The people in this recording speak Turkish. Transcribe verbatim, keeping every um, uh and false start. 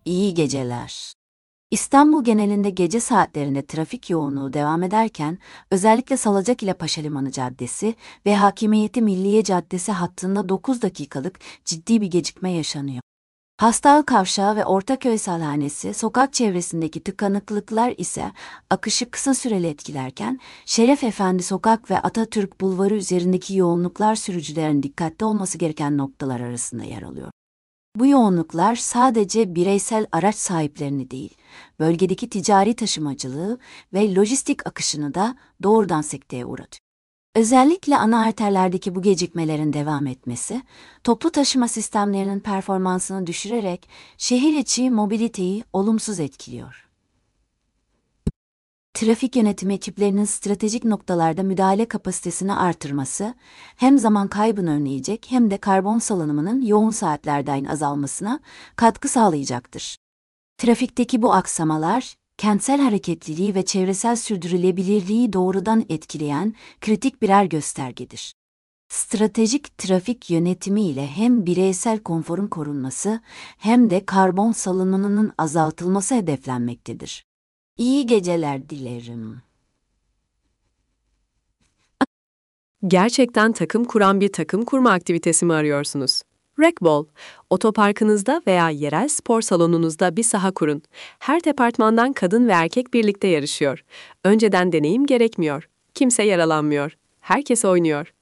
İyi geceler. İstanbul genelinde gece saatlerinde trafik yoğunluğu devam ederken, özellikle Salacak ile Paşalimanı Caddesi ve Hakimiyeti Milliye Caddesi hattında dokuz dakikalık ciddi bir gecikme yaşanıyor. Hastal Kavşağı ve Ortaköy Salhanesi sokak çevresindeki tıkanıklıklar ise akışı kısa süreli etkilerken, Şeref Efendi Sokak ve Atatürk Bulvarı üzerindeki yoğunluklar sürücülerin dikkatli olması gereken noktalar arasında yer alıyor. Bu yoğunluklar sadece bireysel araç sahiplerini değil, bölgedeki ticari taşımacılığı ve lojistik akışını da doğrudan sekteye uğratıyor. Özellikle ana arterlerdeki bu gecikmelerin devam etmesi, toplu taşıma sistemlerinin performansını düşürerek şehir içi mobiliteyi olumsuz etkiliyor. Trafik yönetimi ekiplerinin stratejik noktalarda müdahale kapasitesini artırması, hem zaman kaybını önleyecek hem de karbon salınımının yoğun saatlerden azalmasına katkı sağlayacaktır. Trafikteki bu aksamalar, kentsel hareketliliği ve çevresel sürdürülebilirliği doğrudan etkileyen kritik birer göstergedir. Stratejik trafik yönetimi ile hem bireysel konforun korunması hem de karbon salınımının azaltılması hedeflenmektedir. İyi geceler dilerim. Gerçekten takım kuran bir takım kurma aktivitesi mi arıyorsunuz? Racquetball, otoparkınızda veya yerel spor salonunuzda bir saha kurun. Her departmandan kadın ve erkek birlikte yarışıyor. Önceden deneyim gerekmiyor. Kimse yaralanmıyor. Herkes oynuyor.